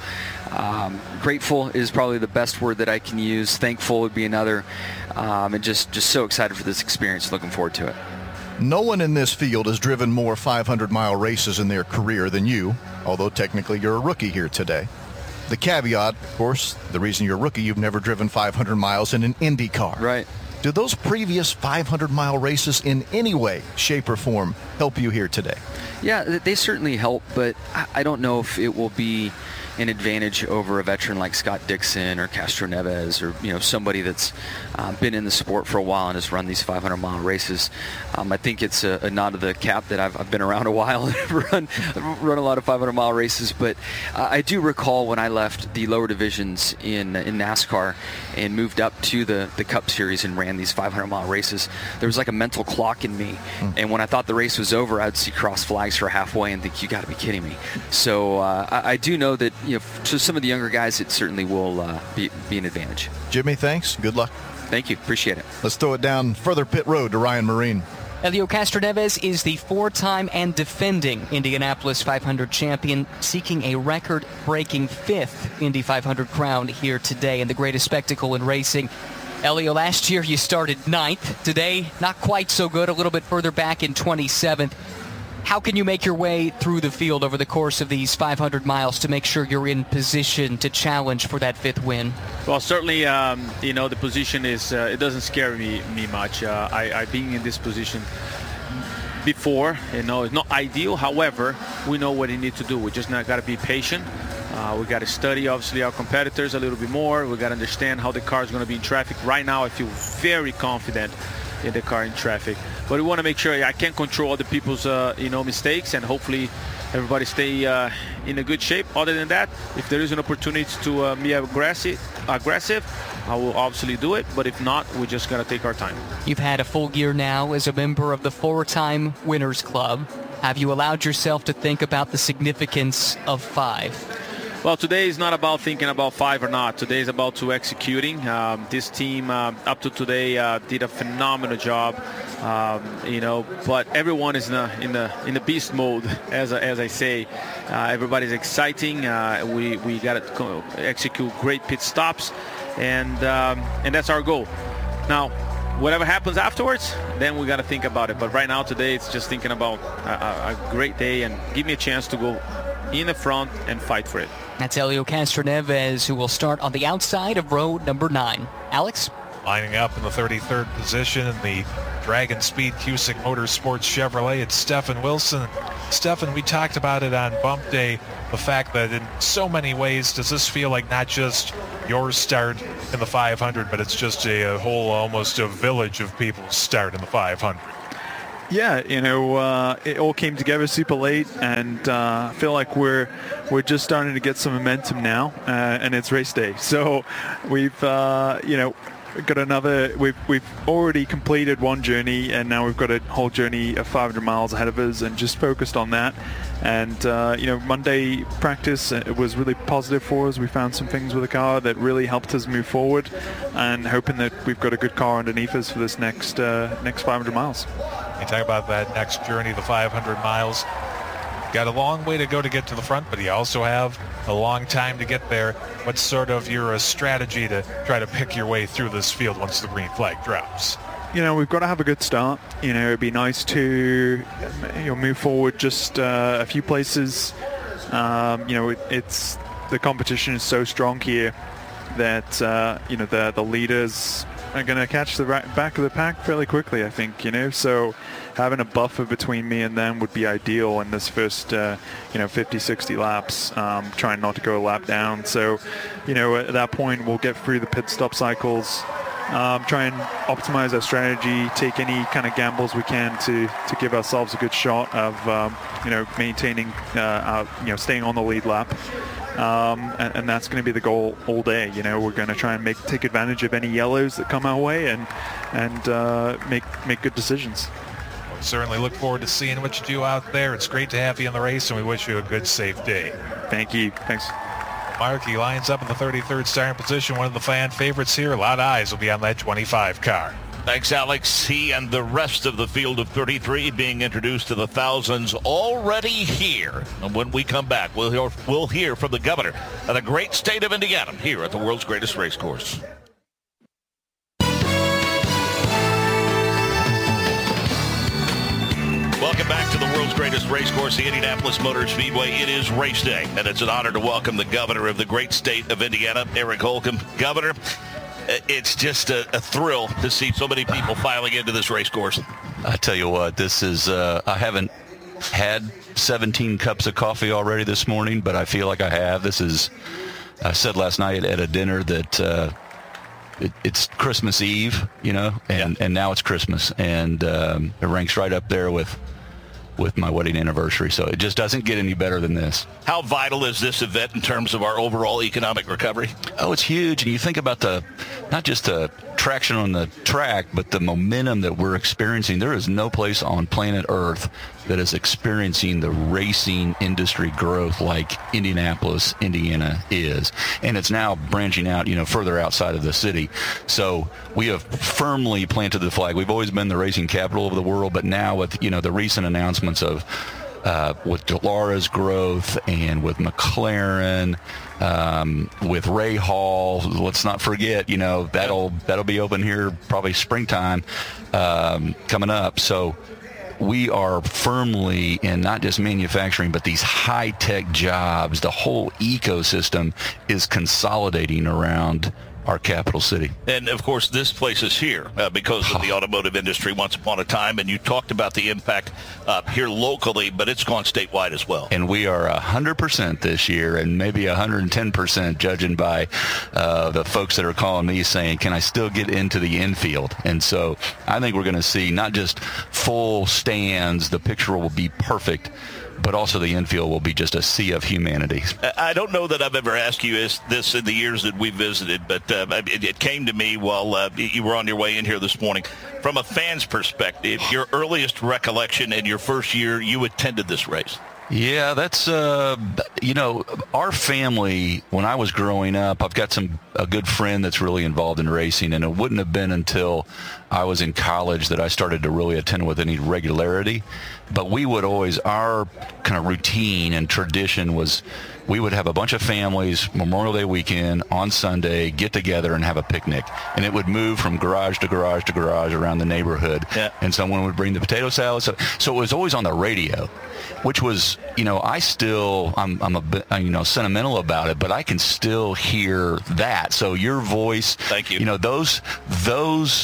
um, grateful is probably the best word that I can use. Thankful would be another, um, and just just so excited for this experience. Looking forward to it. No one in this field has driven more five hundred mile races in their career than you, although technically you're a rookie here today. The caveat, of course, the reason you're a rookie, you've never driven five hundred miles in an Indy car. Right. Do those previous five hundred mile races in any way, shape, or form help you here today? Yeah, they certainly help, but I don't know if it will be an advantage over a veteran like Scott Dixon or Castroneves, or you know somebody that's um, been in the sport for a while and has run these five hundred mile races. Um, I think it's a, a nod to the cap that I've, I've been around a while and have run run a lot of five hundred mile races. But uh, I do recall when I left the lower divisions in in NASCAR and moved up to the the Cup Series and ran these five hundred mile races. There was like a mental clock in me, mm. and when I thought the race was over, I'd see cross flags for halfway and think, "You got to be kidding me." So uh, I, I do know that. You know, to some of the younger guys, it certainly will uh, be, be an advantage. Jimmy, thanks. Good luck. Thank you. Appreciate it. Let's throw it down further pit road to Ryan Marine. Helio Castroneves is the four-time and defending Indianapolis five hundred champion, seeking a record-breaking fifth Indy five hundred crown here today in the greatest spectacle in racing. Helio, last year you started ninth. Today, not quite so good, a little bit further back in twenty-seventh. How can you make your way through the field over the course of these five hundred miles to make sure you're in position to challenge for that fifth win? Well, certainly, um, you know, the position is, uh, it doesn't scare me, me much. Uh, I, I've been in this position before. You know, it's not ideal. However, we know what you need to do. We just not got to be patient. Uh, we got to study, obviously, our competitors a little bit more. We got to understand how the car is going to be in traffic. Right now, I feel very confident in the car in traffic. But we want to make sure I can't control other people's, uh, you know, mistakes, and hopefully everybody stay uh, in a good shape. Other than that, if there is an opportunity to uh, be aggressive, aggressive, I will obviously do it. But if not, we're just going to take our time. You've had a full year now as a member of the four-time Winners Club. Have you allowed yourself to think about the significance of five? Well, today is not about thinking about five or not. Today is about to executing. Um, this team, uh, up to today, uh, did a phenomenal job. Um, you know, but everyone is in the in the in the beast mode, as as I say. Uh, everybody's exciting. Uh, we we got to execute great pit stops, and um, and that's our goal. Now, whatever happens afterwards, then we got to think about it. But right now, today, it's just thinking about a, a great day and give me a chance to go in the front and fight for it. That's Helio Castroneves, who will start on the outside of row number nine. Alex? Lining up in the thirty-third position in the Dragon Speed Cusick Motorsports Chevrolet. It's Stefan Wilson. Stefan, we talked about it on Bump Day, the fact that in so many ways does this feel like not just your start in the five hundred, but it's just a, a whole, almost a village of people start in the five hundred. Yeah, you know, uh, it all came together super late, and uh, I feel like we're we're just starting to get some momentum now, uh, and it's race day. So we've, uh, you know, got another. We've we've already completed one journey, and now we've got a whole journey of five hundred miles ahead of us, and just focused on that. And uh, you know, Monday practice it was really positive for us. We found some things with the car that really helped us move forward, and hoping that we've got a good car underneath us for this next uh, next five hundred miles. You talk about that next journey, the five hundred miles. Got a long way to go to get to the front, but you also have a long time to get there. What's sort of your uh, strategy to try to pick your way through this field once the green flag drops? You know, we've got to have a good start. You know, it'd be nice to you know, move forward just uh, a few places. Um, you know, it, it's the competition is so strong here that uh, you know the the leaders are going to catch the right back of the pack fairly quickly, I think, you know. So having a buffer between me and them would be ideal in this first, uh, you know, fifty, sixty laps, um, trying not to go a lap down. So, you know, at that point, we'll get through the pit stop cycles, um, try and optimize our strategy, take any kind of gambles we can to, to give ourselves a good shot of, um, you know, maintaining, uh, our, you know, staying on the lead lap. Um, and, and that's going to be the goal all day. You know, we're going to try and make take advantage of any yellows that come our way, and and uh, make make good decisions. We certainly look forward to seeing what you do out there. It's great to have you in the race, and we wish you a good, safe day. Thank you. Thanks. Mark, he lines up in the thirty-third starting position, one of the fan favorites here. A lot of eyes will be on that twenty-five car. Thanks, Alex. He and the rest of the field of thirty-three being introduced to the thousands already here. And when we come back, we'll hear, we'll hear from the governor of the great state of Indiana here at the world's greatest race course. Welcome back to the world's greatest race course, the Indianapolis Motor Speedway. It is race day, and it's an honor to welcome the governor of the great state of Indiana, Eric Holcomb. Governor, it's just a, a thrill to see so many people filing into this race course. I tell you what, this is, uh, I haven't had seventeen cups of coffee already this morning, but I feel like I have. This is, I said last night at a dinner that uh, it, it's Christmas Eve, you know, and, yeah. and now it's Christmas. And um, it ranks right up there with with my wedding anniversary, so it just doesn't get any better than this. How vital is this event in terms of our overall economic recovery? Oh, it's huge, and you think about the, not just the traction on the track, but the momentum that we're experiencing. There is no place on planet Earth that is experiencing the racing industry growth like Indianapolis, Indiana is. And it's now branching out, you know, further outside of the city. So we have firmly planted the flag. We've always been the racing capital of the world, but now with, you know, the recent announcements of Uh, with Dalara's growth and with McLaren, um, with Ray Hall, let's not forget, you know, that'll that'll be open here probably springtime um, coming up. So we are firmly in not just manufacturing, but these high-tech jobs. The whole ecosystem is consolidating around our capital city. And, of course, this place is here uh, because of the automotive industry once upon a time, and you talked about the impact uh, here locally, but it's gone statewide as well. And we are one hundred percent this year, and maybe one hundred ten percent judging by uh, the folks that are calling me saying, can I still get into the infield? And so I think we're going to see not just full stands, the picture will be perfect, but also the infield will be just a sea of humanity. I don't know that I've ever asked you this in the years that we visited, but uh, it, it came to me while uh, you were on your way in here this morning. From a fan's perspective, your earliest recollection in your first year you attended this race? Yeah, that's, uh, you know, our family, when I was growing up, I've got some a good friend that's really involved in racing, and it wouldn't have been until I was in college that I started to really attend with any regularity. But we would always, our kind of routine and tradition was we would have a bunch of families Memorial Day weekend on Sunday get together and have a picnic. And it would move from garage to garage to garage around the neighborhood. Yeah. And someone would bring the potato salad. So, so it was always on the radio, which was, you know, I still, I'm, I'm a bit, you know, sentimental about it, but I can still hear that. So your voice, thank you. You know, those, those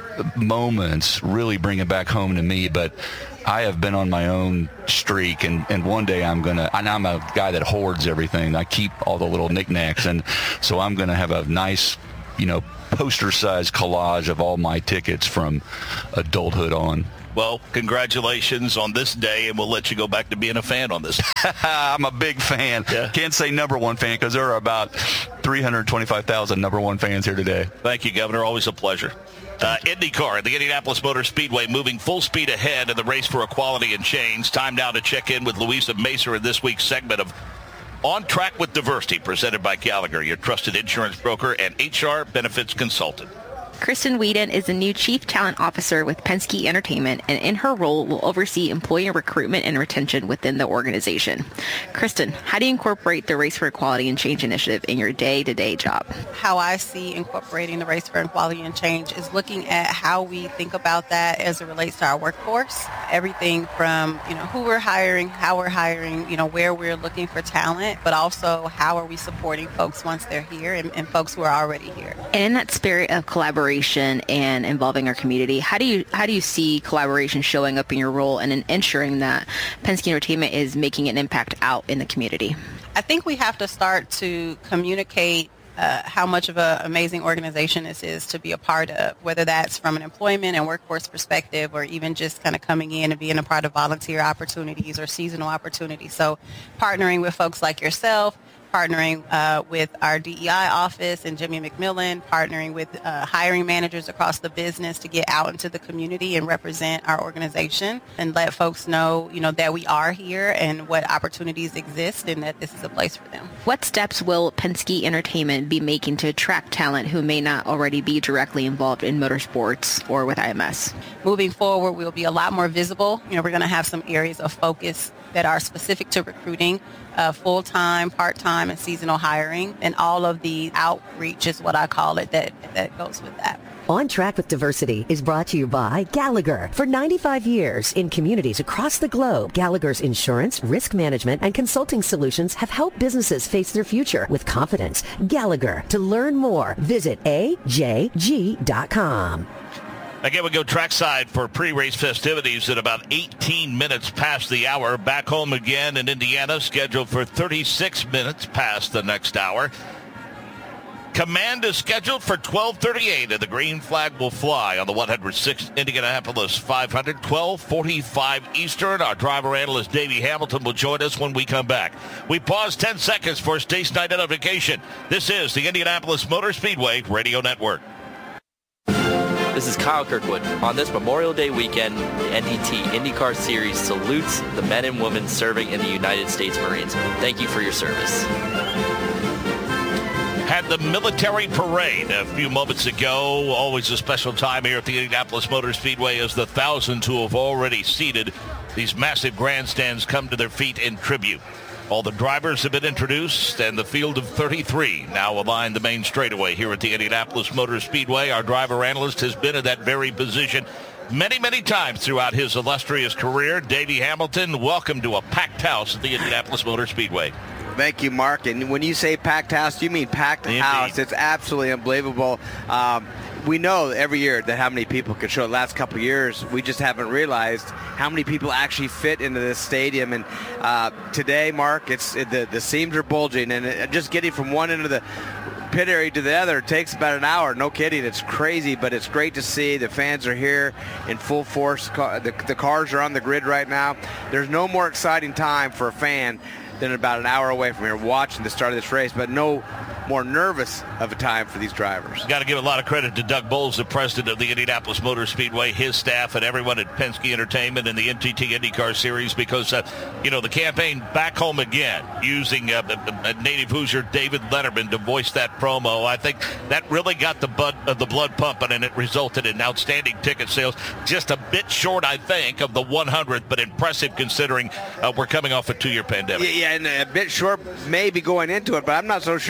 moments really bring it back home to me, but I have been on my own streak, and, and one day I'm going to, and I'm a guy that hoards everything. I keep all the little knickknacks, and so I'm going to have a nice, you know, poster-sized collage of all my tickets from adulthood on. Well, congratulations on this day, and we'll let you go back to being a fan on this. I'm a big fan. Yeah. Can't say number one fan because there are about three hundred twenty-five thousand number one fans here today. Thank you, Governor. Always a pleasure. Uh, IndyCar, the Indianapolis Motor Speedway, moving full speed ahead in the race for equality and change. Time now to check in with Louisa Macer in this week's segment of On Track with Diversity, presented by Gallagher, your trusted insurance broker and H R benefits consultant. Kristen Whedon is the new Chief Talent Officer with Penske Entertainment, and in her role will oversee employee recruitment and retention within the organization. Kristen, how do you incorporate the Race for Equality and Change initiative in your day-to-day job? How I see incorporating the Race for Equality and Change is looking at how we think about that as it relates to our workforce. Everything from, you know, who we're hiring, how we're hiring, you know, where we're looking for talent, but also how are we supporting folks once they're here and, and folks who are already here. And in that spirit of collaboration and involving our community, how do you how do you see collaboration showing up in your role and in ensuring that Penske Entertainment is making an impact out in the community? I think we have to start to communicate uh, how much of an amazing organization this is to be a part of, whether that's from an employment and workforce perspective or even just kind of coming in and being a part of volunteer opportunities or seasonal opportunities. So partnering with folks like yourself, partnering uh, with our D E I office and Jimmy McMillan, partnering with uh, hiring managers across the business to get out into the community and represent our organization and let folks know, you know, that we are here and what opportunities exist and that this is a place for them. What steps will Penske Entertainment be making to attract talent who may not already be directly involved in motorsports or with I M S? Moving forward, we'll be a lot more visible. You know, we're going to have some areas of focus that are specific to recruiting, uh, full-time, part-time, and seasonal hiring, and all of the outreach is what I call it that, that goes with that. On Track with Diversity is brought to you by Gallagher. For ninety-five years in communities across the globe, Gallagher's insurance, risk management, and consulting solutions have helped businesses face their future with confidence. Gallagher. To learn more, visit A J G dot com. Again, we go trackside for pre-race festivities at about eighteen minutes past the hour. Back home again in Indiana, scheduled for thirty-six minutes past the next hour. Command is scheduled for twelve thirty-eight, and the green flag will fly on the one hundred sixth Indianapolis five hundred, twelve forty-five Eastern. Our driver analyst, Davey Hamilton, will join us when we come back. We pause ten seconds for station identification. This is the Indianapolis Motor Speedway Radio Network. This is Kyle Kirkwood. On this Memorial Day weekend, the N D T IndyCar Series salutes the men and women serving in the United States Marines. Thank you for your service. Had the military parade a few moments ago. Always a special time here at the Indianapolis Motor Speedway as the thousands who have already seated these massive grandstands come to their feet in tribute. All the drivers have been introduced, and the field of thirty-three now align the main straightaway here at the Indianapolis Motor Speedway. Our driver analyst has been in that very position many, many times throughout his illustrious career. Davey Hamilton, welcome to a packed house at the Indianapolis Motor Speedway. Thank you, Mark. And when you say packed house, you mean packed Indeed. house. It's absolutely unbelievable. Um, we know every year that how many people can show. The last couple of years, we just haven't realized how many people actually fit into this stadium. And uh, today, Mark, it's it, the, the seams are bulging. And it, just getting from one end of the pit area to the other takes about an hour. No kidding. It's crazy, but it's great to see. The fans are here in full force. The, the cars are on the grid right now. There's no more exciting time for a fan than about an hour away from here watching the start of this race, but no more nervous of a time for these drivers. Got to give a lot of credit to Doug Bowles, the president of the Indianapolis Motor Speedway, his staff, and everyone at Penske Entertainment and the N T T IndyCar Series, because, uh, you know, the campaign Back Home Again, using uh, a, a native Hoosier, David Letterman, to voice that promo, I think that really got the, bud, uh, the blood pumping, and it resulted in outstanding ticket sales. Just a bit short, I think, of the one hundredth, but impressive considering uh, we're coming off a two-year pandemic. Yeah, yeah, and a bit short maybe going into it, but I'm not so sure after the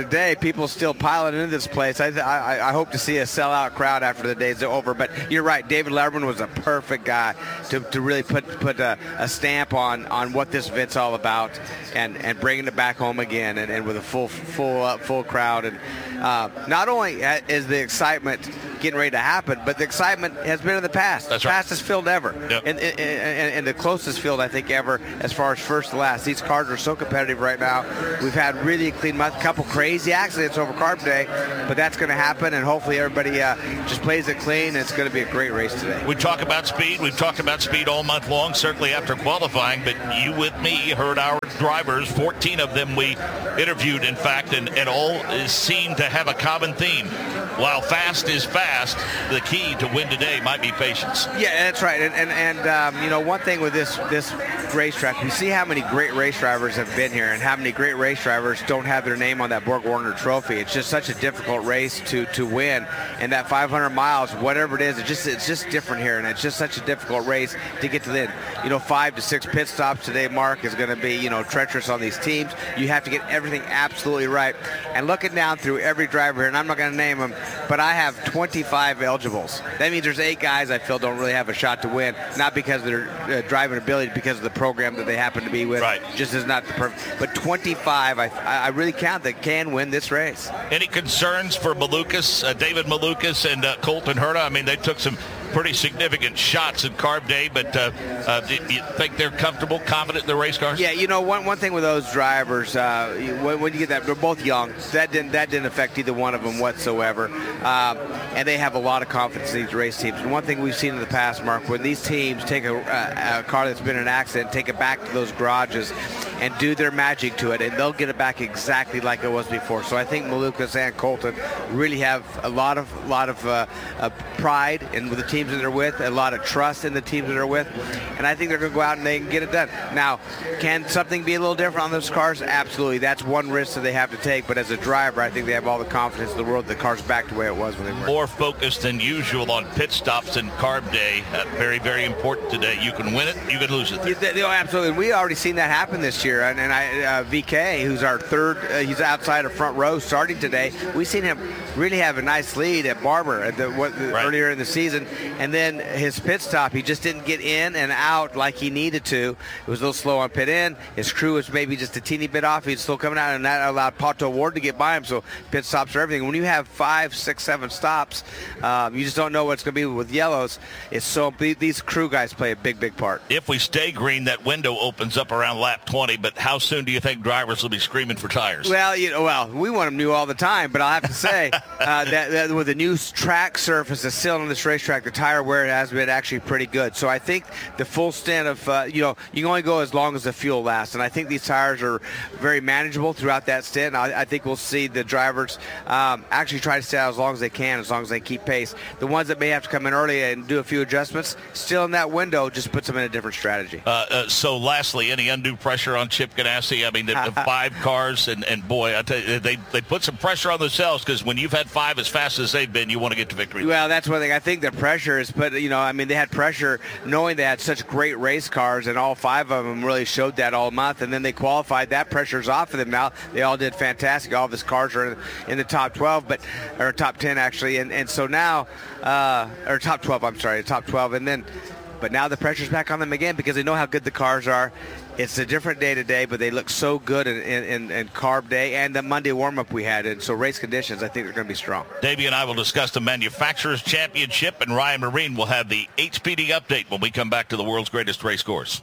today, people still piling into this place. I, I, I hope to see a sellout crowd after the day's over. But you're right, David Letterman was a perfect guy to, to really put put a, a stamp on, on what this event's all about, and, and bringing it back home again, and, and with a full full uh, full crowd. And uh, not only is the excitement getting ready to happen, but the excitement has been in the past. That's right. Fastest field ever, yep. and, and, and, and the closest field I think ever as far as first to last. These cars are so competitive right now. We've had really clean month, a couple crazy accidents over Carb Day, but that's going to happen, and hopefully everybody uh, just plays it clean, and it's going to be a great race today. We talk about speed. We've talked about speed all month long, certainly after qualifying, but you with me heard our drivers, fourteen of them we interviewed, in fact, and, and all seem to have a common theme. While fast is fast, the key to win today might be patience. Yeah, that's right. And, and, and um, you know, one thing with this this racetrack, we see how many great race drivers have been here and how many great race drivers don't have their name on that Borg-Warner trophy. It's just such a difficult race to, to win. And that five hundred miles, whatever it is, it's just, it's just different here. And it's just such a difficult race to get to the end. You know, five to six pit stops today, Mark, is going to be, you know, treacherous on these teams. You have to get everything absolutely right. And looking down through every driver here, and I'm not going to name them, but I have twenty-five eligibles. That means there's eight guys I feel don't really have a shot to win, not because of their uh, driving ability, because of the program that they happen to be with. Right. Just is not the perfect. But twenty-five, I, I really count that can win this race. Any concerns for Malukas, uh, David Malukas and uh, Colton Herta? I mean, they took some pretty significant shots at Carb Day, but uh, uh, do you think they're comfortable, confident in the race cars? Yeah, you know, one one thing with those drivers, uh, when, when you get that, they're both young. That didn't that didn't affect either one of them whatsoever, um, and they have a lot of confidence in these race teams. And one thing we've seen in the past, Mark, when these teams take a, a, a car that's been in an accident, take it back to those garages, and do their magic to it, and they'll get it back exactly like it was before. So I think Malukas and Colton really have a lot of lot of uh, uh, pride in the teams that they're with, a lot of trust in the teams that they're with, and I think they're going to go out and they can get it done. Now, can something be a little different on those cars? Absolutely. That's one risk that they have to take, but as a driver, I think they have all the confidence in the world. The car's back the way it was when they were. More focused than usual on pit stops and Carb Day. Uh, very, very important today. You can win it, you can lose it. Yeah, they, oh, absolutely. And we already seen that happen this year. And, and I, uh, V K, who's our third, uh, he's outside of front row starting today. We've seen him really have a nice lead at Barber at the, what, right. earlier in the season. And then his pit stop, he just didn't get in and out like he needed to. It was a little slow on pit in. His crew was maybe just a teeny bit off. He's still coming out, and that allowed Pato Ward to get by him. So pit stops are everything. When you have five, six, seven stops, um, you just don't know what it's going to be with yellows. It's so these crew guys play a big, big part. If we stay green, that window opens up around lap twenty. But how soon do you think drivers will be screaming for tires? Well, you know, well, we want them new all the time. But I'll have to say uh, that, that with the new track surface that's still on this racetrack, the tire wear has been actually pretty good. So I think the full stint of, uh, you know, you can only go as long as the fuel lasts. And I think these tires are very manageable throughout that stint. And I, I think we'll see the drivers um, actually try to stay out as long as they can, as long as they keep pace. The ones that may have to come in early and do a few adjustments, still in that window, just puts them in a different strategy. Uh, uh, so lastly, any undue pressure on Chip Ganassi? I mean, the, the five cars, and, and boy, I tell you, they, they put some pressure on themselves, because when you've had five as fast as they've been, you want to get to victory. Well, that's one thing. I think the pressure is, but, you know, I mean, they had pressure knowing they had such great race cars, and all five of them really showed that all month, and then they qualified. That pressure's off of them now. They all did fantastic. All of his cars are in, in the top twelve, but or top ten, actually, and, and so now, uh, or top twelve, I'm sorry, top twelve, and then, but now the pressure's back on them again, because they know how good the cars are. It's a different day today, but they look so good in, in, in Carb Day and the Monday warm-up we had. And so race conditions, I think they're going to be strong. Davey and I will discuss the Manufacturers Championship, and Ryan Marine will have the H P D update when we come back to the world's greatest race course.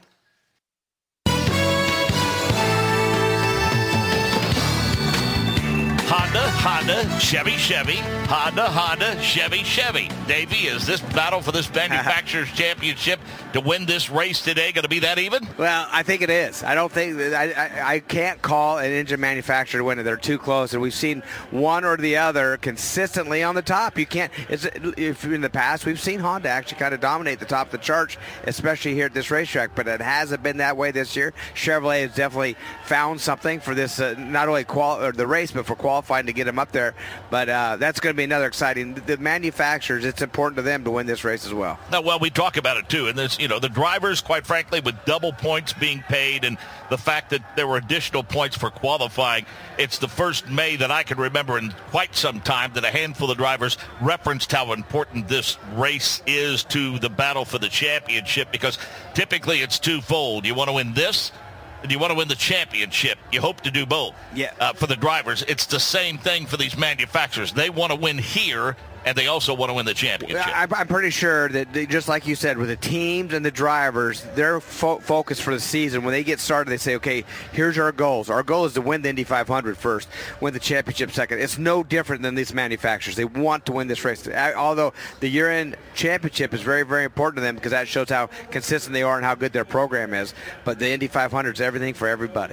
Honda, Honda, Chevy, Chevy, Honda, Honda, Chevy, Chevy. Davey, is this battle for this Manufacturers Championship to win this race today going to be that even? Well, I think it is. I don't think that I, I, I can't call an engine manufacturer to win it. They're too close, and we've seen one or the other consistently on the top. You can't. It's, if in the past we've seen Honda actually kind of dominate the top of the charts, especially here at this racetrack, but it hasn't been that way this year. Chevrolet has definitely found something for this, uh, not only qual or the race, but for qualifying. qualifying to get them up there. But uh, that's going to be another exciting. The manufacturers, it's important to them to win this race as well. Now, well, we talk about it too, and there's, you know, the drivers, quite frankly, with double points being paid, and the fact that there were additional points for qualifying. It's the first May that I can remember in quite some time that a handful of drivers referenced how important this race is to the battle for the championship, because typically it's twofold. You want to win this, and you want to win the championship. You hope to do both. Yeah. Uh, for the drivers, it's the same thing for these manufacturers. They want to win here, and they also want to win the championship. I, I'm pretty sure that, they, just like you said, with the teams and the drivers, their fo- focus for the season, when they get started, they say, okay, here's our goals. Our goal is to win the Indy five hundred first, win the championship second. It's no different than these manufacturers. They want to win this race. Although the year-end championship is very, very important to them because that shows how consistent they are and how good their program is. But the Indy five hundred is everything for everybody.